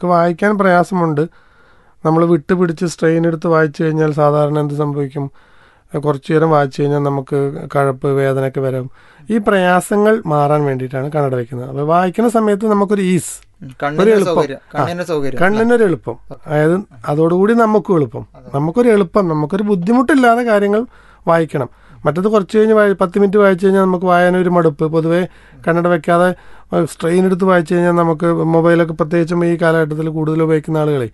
നമുക്ക് വായിക്കാൻ പ്രയാസമുണ്ട്. നമ്മൾ വിട്ടുപിടിച്ച് സ്ട്രെയിൻ എടുത്ത് വായിച്ചു കഴിഞ്ഞാൽ സാധാരണ എന്ത് സംഭവിക്കും? കുറച്ചു നേരം വായിച്ചു കഴിഞ്ഞാൽ നമുക്ക് കഴപ്പ്, വേദനയൊക്കെ വരും. ഈ പ്രയാസങ്ങൾ മാറാൻ വേണ്ടിയിട്ടാണ് കണ്ണട വയ്ക്കുന്നത്. അപ്പോൾ വായിക്കുന്ന സമയത്ത് നമുക്കൊരു ഈസ്, ഒരു എളുപ്പം, കണ്ണിനൊരു എളുപ്പം, അതായത് അതോടുകൂടി നമുക്കും എളുപ്പം, നമുക്കൊരു എളുപ്പം, നമുക്കൊരു ബുദ്ധിമുട്ടില്ലാതെ കാര്യങ്ങൾ വായിക്കണം. മറ്റത് കുറച്ച് കഴിഞ്ഞ് 10 മിനിറ്റ് വായിച്ചു കഴിഞ്ഞാൽ നമുക്ക് വായന ഒരു മടുപ്പ്. പൊതുവേ കണ്ണട വെക്കാതെ സ്ട്രെയിൻ എടുത്ത് വായിച്ചു കഴിഞ്ഞാൽ നമുക്ക് മൊബൈലൊക്കെ പ്രത്യേകിച്ചും ഈ കാലഘട്ടത്തിൽ കൂടുതൽ ഉപയോഗിക്കുന്ന ആളുകളെ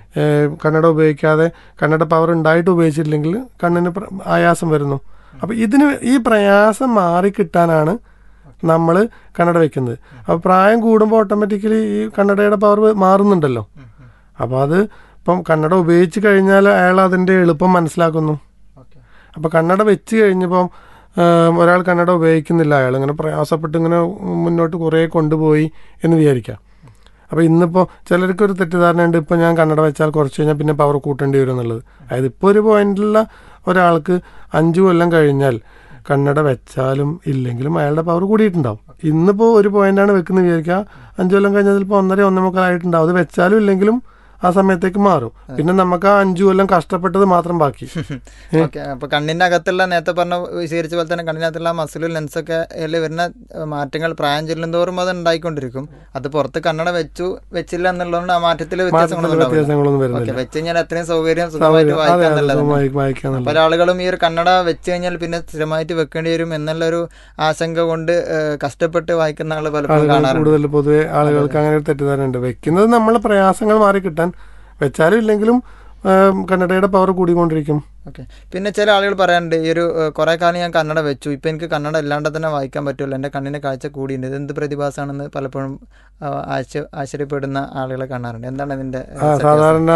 കണ്ണട ഉപയോഗിക്കാതെ, കണ്ണട പവർ ഉണ്ടായിട്ട് ഉപയോഗിച്ചില്ലെങ്കിൽ കണ്ണിന് ആയാസം വരുന്നു. അപ്പോൾ ഈ പ്രയാസം മാറിക്കിട്ടാനാണ് നമ്മൾ കണ്ണട വെക്കുന്നത്. അപ്പോൾ പ്രായം കൂടുമ്പോൾ ഓട്ടോമാറ്റിക്കലി ഈ കണ്ണടയുടെ പവർ മാറുന്നുണ്ടല്ലോ. അപ്പോൾ അത് ഇപ്പം കണ്ണട ഉപയോഗിച്ച് കഴിഞ്ഞാൽ അയാൾ അതിൻ്റെ എളുപ്പം മനസ്സിലാക്കുന്നു. അപ്പോൾ കണ്ണട വെച്ച് കഴിഞ്ഞപ്പം ഒരാൾ കണ്ണട ഉപയോഗിക്കുന്നില്ല, അയാൾ ഇങ്ങനെ പ്രയാസപ്പെട്ട് ഇങ്ങനെ മുന്നോട്ട് കുറേ കൊണ്ടുപോയി എന്ന് വിചാരിക്കാം. അപ്പോൾ ഇന്നിപ്പോൾ ചിലർക്കൊരു തെറ്റിദ്ധാരണയുണ്ട്, ഇപ്പോൾ ഞാൻ കണ്ണട വെച്ചാൽ കുറച്ച് കഴിഞ്ഞാൽ പിന്നെ പവർ കൂട്ടേണ്ടി വരും എന്നുള്ളത്. അതായത് ഇപ്പോൾ ഒരു പോയിന്റിലുള്ള ഒരാൾക്ക് 5 കൊല്ലം കഴിഞ്ഞാൽ കണ്ണട വെച്ചാലും ഇല്ലെങ്കിലും അയാളുടെ പവർ കൂടിയിട്ടുണ്ടാവും. ഇന്നിപ്പോൾ ഒരു പോയിന്റാണ് വെക്കുന്നത് വിചാരിക്കുക, 5 കൊല്ലം കഴിഞ്ഞാൽ ചിലപ്പോൾ 1.5-1.25 ആയിട്ടുണ്ടാവും. അത് വെച്ചാലും ഇല്ലെങ്കിലും ആ സമയത്തേക്ക് മാറും. പിന്നെ നമുക്ക് ആ 5 കൊല്ലം കഷ്ടപ്പെട്ടത് മാത്രം ബാക്കി. അപ്പൊ കണ്ണിന്റെ അകത്തുള്ള, നേരത്തെ പറഞ്ഞ വിശദീകരിച്ച പോലെ തന്നെ, കണ്ണിനകത്തുള്ള മസിലും ലെൻസൊക്കെ വരുന്ന മാറ്റങ്ങൾ പ്രായം ചെല്ലുന്തോറും അത് ഉണ്ടായിക്കൊണ്ടിരിക്കും. അത് പുറത്ത് കണ്ണട വെച്ചില്ല എന്നുള്ളതുകൊണ്ട് ആ മാറ്റത്തിൽ വ്യത്യാസങ്ങളൊന്നും വരുന്നില്ല. വെച്ച് കഴിഞ്ഞാൽ അത്രയും സുഖമായിട്ട് വായിക്കാൻ. പല ആളുകളും ഈ ഒരു കണ്ണട വെച്ച് കഴിഞ്ഞാൽ പിന്നെ സ്ഥിരമായിട്ട് വെക്കേണ്ടി വരും എന്നുള്ളൊരു ആശങ്ക കൊണ്ട് കഷ്ടപ്പെട്ട് വായിക്കുന്ന ആൾ പലപ്പോഴും കാണാറുണ്ട്. കൂടുതൽ പൊതുവെ ആളുകൾക്ക് അങ്ങനെ ഒരു തെറ്റിദ്ധാരണ ഉണ്ട്. വെക്കുന്നത് നമ്മളെ പ്രയാസങ്ങൾ മാറി കിട്ടാൻ, വെച്ചാലും ഇല്ലെങ്കിലും കണ്ണടയുടെ പവർ കൂടിക്കൊണ്ടിരിക്കും. ഓക്കെ. പിന്നെ ചില ആളുകൾ പറയാറുണ്ട്, ഈ ഒരു കുറേ കാലം ഞാൻ കണ്ണട വെച്ചു, ഇപ്പം എനിക്ക് കണ്ണട ഇല്ലാണ്ട് തന്നെ വായിക്കാൻ പറ്റുമല്ലോ, എൻ്റെ കണ്ണിൻ്റെ കാഴ്ച കൂടിയുണ്ട്, ഇത് എന്ത് പ്രതിഭാസമാണെന്ന് പലപ്പോഴും ആശ്ചര്യപ്പെടുന്ന ആളുകളെ കാണാറുണ്ട്. എന്താണ് ഇതിൻ്റെ? സാധാരണ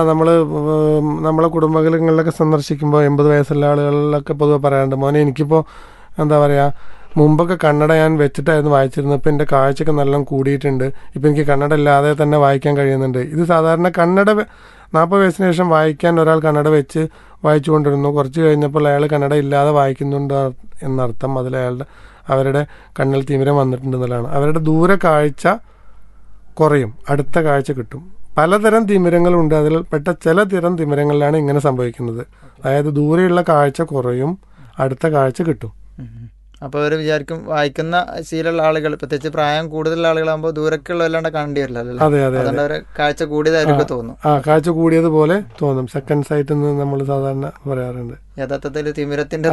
നമ്മളെ കുടുംബങ്ങളിലൊക്കെ സന്ദർശിക്കുമ്പോൾ 80 വയസ്സുള്ള ആളുകളിലൊക്കെ പൊതുവെ പറയാറുണ്ട്, മോനെ എനിക്കിപ്പോൾ എന്താ പറയുക, മുമ്പൊക്കെ കണ്ണട ഞാൻ വെച്ചിട്ടായിരുന്നു വായിച്ചിരുന്നത്, ഇപ്പോൾ എൻ്റെ കാഴ്ചയൊക്കെ നല്ല കൂടിയിട്ടുണ്ട്, ഇപ്പം എനിക്ക് കണ്ണട ഇല്ലാതെ തന്നെ വായിക്കാൻ കഴിയുന്നുണ്ട്. ഇത് സാധാരണ കണ്ണട 40 വയസ്സിന് ശേഷം വായിക്കാൻ ഒരാൾ കണ്ണട വെച്ച് വായിച്ചു കൊണ്ടിരുന്നു, കുറച്ച് കഴിഞ്ഞപ്പോൾ അയാൾ കണ്ണട ഇല്ലാതെ വായിക്കുന്നുണ്ട് എന്നർത്ഥം. അതിൽ അവരുടെ കണ്ണിൽ തിമിരം വന്നിട്ടുണ്ടെന്നുള്ളതാണ്. അവരുടെ ദൂര കാഴ്ച കുറയും, അടുത്ത കാഴ്ച കിട്ടും. പലതരം തിമിരങ്ങളുണ്ട്, അതിൽ പെട്ട ചില തരം തിമിരങ്ങളിലാണ് ഇങ്ങനെ സംഭവിക്കുന്നത്. അതായത് ദൂരെയുള്ള കാഴ്ച കുറയും, അടുത്ത കാഴ്ച കിട്ടും. അപ്പോൾ അവർ വിചാരിക്കും വായിക്കുന്ന ശീലമുള്ള ആളുകൾ, പ്രത്യേകിച്ച് പ്രായം കൂടുതലുള്ള ആളുകളാകുമ്പോൾ ദൂരക്കുള്ള അല്ലാണ്ട് കാണേണ്ടി വരില്ല. അതുകൊണ്ട് അവർ കാഴ്ച കൂടിയതായിരിക്കും തോന്നും. കാഴ്ച കൂടിയതുപോലെ തോന്നും. സെക്കൻഡ് സൈറ്റ് എന്ന് നമ്മൾ സാധാരണ പറയാറുണ്ട്. യഥാർത്ഥത്തിൽ തിമിരത്തിന്റെ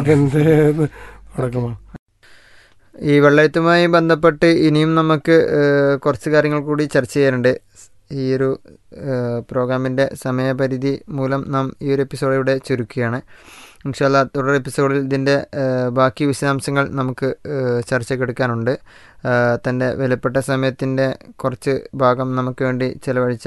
തുടക്കമാണ്. ഈ വെള്ളെഴുത്തുമായി ബന്ധപ്പെട്ട് ഇനിയും നമുക്ക് കുറച്ച് കാര്യങ്ങൾ കൂടി ചർച്ച ചെയ്യാനുണ്ട്. ഈ ഒരു പ്രോഗ്രാമിൻ്റെ സമയപരിധി മൂലം നാം ഈ ഒരു എപ്പിസോഡ് ഇവിടെ ചുരുക്കുകയാണ്. ഇൻഷാ അല്ലാഹ് തുടർ എപ്പിസോഡിൽ ഇതിൻ്റെ ബാക്കി വിശദാംശങ്ങൾ നമുക്ക് ചർച്ചയ്ക്കെടുക്കാനുണ്ട്. തൻ്റെ വിലപ്പെട്ട സമയത്തിൻ്റെ കുറച്ച് ഭാഗം നമുക്ക് വേണ്ടി ചെലവഴിച്ച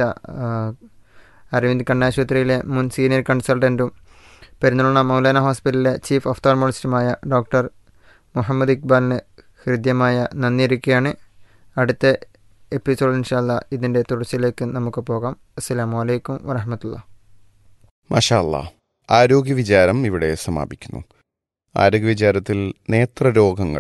അരവിന്ദ് കണ്ണാശുപത്രിയിലെ മുൻ സീനിയർ കൺസൾട്ടൻറ്റും പെരിന്തൽമണ്ണ മൗലാന ഹോസ്പിറ്റലിലെ ചീഫ് ഒഫ്താൽമോളജിസ്റ്റുമായ ഡോക്ടർ മുഹമ്മദ് ഇക്ബാലിന് ഹൃദ്യമായ നന്ദി അറിയിക്കുകയാണ്. അടുത്ത എപ്പിസോഡ് ഇൻഷാ അല്ലാഹ് ഇതിൻ്റെ തുടർച്ചയിലേക്ക് നമുക്ക് പോകാം. അസ്സലാമു അലൈക്കും വറഹ്മത്തുള്ളാഹി. മാഷാ അല്ലാഹ്. ആരോഗ്യവിചാരം ഇവിടെ സമാപിക്കുന്നു. ആരോഗ്യവിചാരത്തിൽ നേത്രരോഗങ്ങൾ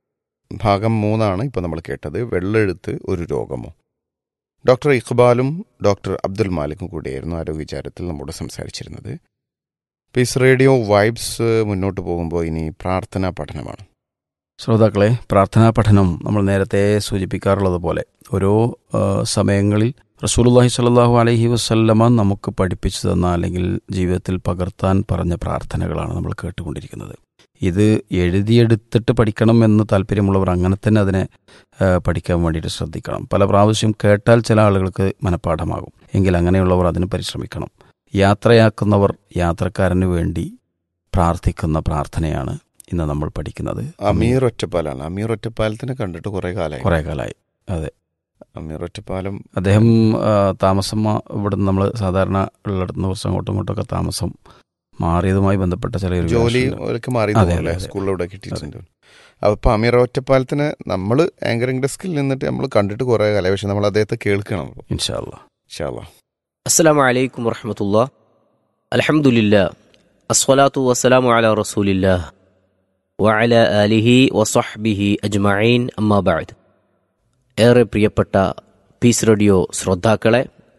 ഭാഗം 3 ഇപ്പോൾ നമ്മൾ കേട്ടത്. വെള്ളെഴുത്ത് ഒരു രോഗമോ? ഡോക്ടർ ഇഖ്ബാലും ഡോക്ടർ അബ്ദുൽ മാലിക്കും കൂടിയായിരുന്നു ആരോഗ്യവിചാരത്തിൽ നമ്മോട് സംസാരിച്ചിരുന്നത്. പീസ് റേഡിയോ വൈബ്സ് മുന്നോട്ട് പോകുമ്പോൾ ഇനി പ്രാർത്ഥനാ പഠനമാണ്. ശ്രോതാക്കളെ, പ്രാർത്ഥനാ പഠനം നമ്മൾ നേരത്തെ സൂചിപ്പിക്കാറുള്ളത് പോലെ ഓരോ സമയങ്ങളിൽ റസൂലുള്ളാഹി സ്വല്ലല്ലാഹു അലൈഹി വസല്ലമ നമുക്ക് പഠിപ്പിച്ചു തന്ന അല്ലെങ്കിൽ ജീവിതത്തിൽ പകർത്താൻ പറഞ്ഞ പ്രാർത്ഥനകളാണ് നമ്മൾ കേട്ടുകൊണ്ടിരിക്കുന്നത്. ഇത് എഴുതിയെടുത്തിട്ട് പഠിക്കണം എന്ന് താല്പര്യമുള്ളവർ അങ്ങനെ തന്നെ അതിനെ പഠിക്കാൻ വേണ്ടിയിട്ട് ശ്രദ്ധിക്കണം. പല പ്രാവശ്യം കേട്ടാൽ ചില ആളുകൾക്ക് മനഃപ്പാഠമാകും. എങ്കിൽ അങ്ങനെയുള്ളവർ അതിന് പരിശ്രമിക്കണം. യാത്രയാക്കുന്നവർ യാത്രക്കാരന് വേണ്ടി പ്രാർത്ഥിക്കുന്ന പ്രാർത്ഥനയാണ് ഇന്ന് നമ്മൾ പഠിക്കുന്നത്. അമീർ ഒറ്റപ്പാലാണ്. അമീർ ഒറ്റപ്പാലത്തിനെ കണ്ടിട്ട് കുറേ കാലമായി. അതെ, അമീർ ഒറ്റപ്പാലം അദ്ദേഹം താമസം ഇവിടെ നമ്മൾ സാധാരണ ഉള്ളിടത്തുനിന്ന് കുറച്ച് അങ്ങോട്ടും ഇങ്ങോട്ടൊക്കെ താമസം മാറിയതുമായി ബന്ധപ്പെട്ട ചില ജോലി മാറി സ്കൂളിലൂടെ കിട്ടിയിട്ടുണ്ട്. അപ്പോൾ അമീർ ഒറ്റപ്പാലത്തിന് നമ്മൾ ആങ്കറിംഗ് ഡെസ്കിൽ നിന്നിട്ട് നമ്മൾ കണ്ടിട്ട് കുറേ കാലമായി. പക്ഷെ നമ്മൾ അദ്ദേഹത്തെ കേൾക്കണം. ഇൻഷാ അല്ലാഹ്. അസ്സലാമു അലൈക്കും വറഹ്മത്തുള്ളാഹി. അൽഹംദുലില്ലാഹ് അസ്സലാത്തു വസ്സലാമു അലാ റസൂലില്ലാഹ് വഅല ആലിഹി വസഹ്ബിഹി അജ്മഈൻ. അമ്മാ ബഅദ്. ഏറെ പ്രിയപ്പെട്ട പീസ് റേഡിയോ ശ്രോതാക്കളെ,